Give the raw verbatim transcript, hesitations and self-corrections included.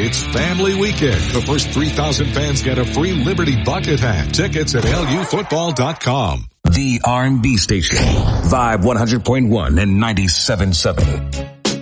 It's Family Weekend. The first three thousand fans get a free Liberty bucket hat. Tickets at L U football dot com. The R and B station. Vibe one hundred point one and ninety-seven point seven.